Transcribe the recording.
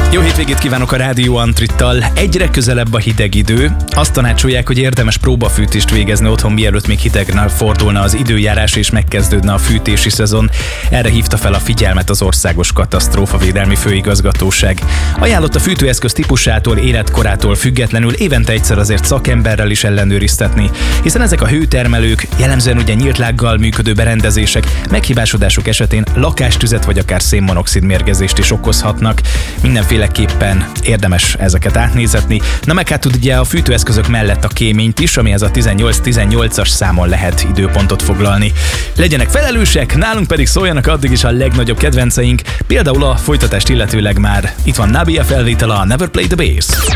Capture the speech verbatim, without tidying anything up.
Jó hétvégét kívánok a Rádió Antrittal. Egyre közelebb a hideg idő. Azt tanácsolják, hogy érdemes próbafűtést végezni otthon, mielőtt még hidegre fordulna az időjárás és megkezdődne a fűtési szezon. Erre hívta fel a figyelmet az Országos Katasztrófavédelmi Főigazgatóság. Ajánlott a fűtőeszköz típusától, életkorától függetlenül évente egyszer azért szakemberrel is ellenőriztetni, hiszen ezek a hőtermelők, jellemzően ugye nyílt lággal működő berendezések meghibásodások esetén lakástüzet vagy akár szénmonoxid mérgezést is okozhatnak. Mindenféleképpen érdemes ezeket átnézetni. Na meg hát ugye a fűtőeszközök mellett a kéményt is, amihez a tizennyolc tizennyolcas számon lehet időpontot foglalni. Legyenek felelősek, nálunk pedig szóljanak addig is a legnagyobb kedvenceink, például a folytatást illetőleg már itt van Nabia felvétele a Never Play the Bass.